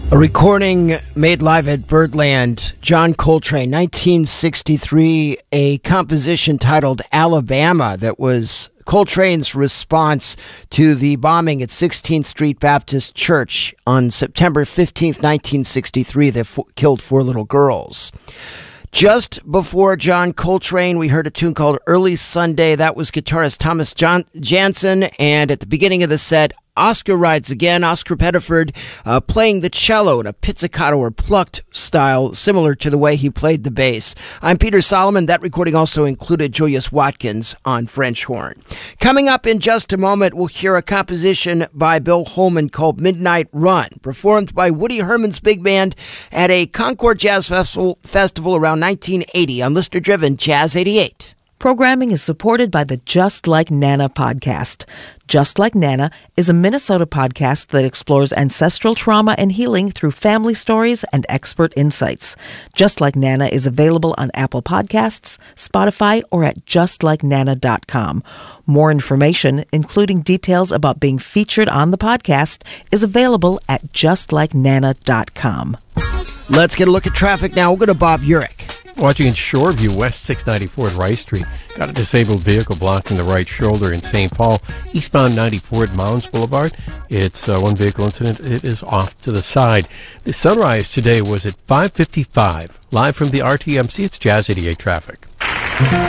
A recording made live at Birdland, John Coltrane, 1963, a composition titled Alabama that was Coltrane's response to the bombing at 16th Street Baptist Church on September 15th, 1963 that killed 4 little girls. Just before John Coltrane, we heard a tune called Early Sunday. That was guitarist Thomas Jansen. And at the beginning of the set, Oscar rides again. Oscar Pettiford playing the cello in a pizzicato or plucked style, similar to the way he played the bass. I'm Peter Solomon. That recording also included Julius Watkins on French horn. Coming up in just a moment, we'll hear a composition by Bill Holman called Midnight Run, performed by Woody Herman's big band at a Concord Jazz Festival around 1980 on listener-driven Jazz 88. Programming is supported by the Just Like Nana podcast. Just Like Nana is a Minnesota podcast that explores ancestral trauma and healing through family stories and expert insights. Just Like Nana is available on Apple Podcasts, Spotify, or at justlikenana.com. More information, including details about being featured on the podcast, is available at justlikenana.com. Let's get a look at traffic now. We'll go to Bob Urich. Watching in Shoreview, West 694 at Rice Street. Got a disabled vehicle blocking the right shoulder in St. Paul. Eastbound 94 at Mounds Boulevard. It's one vehicle incident. It is off to the side. The sunrise today was at 5:55. Live from the RTMC, it's Jazz 88 traffic.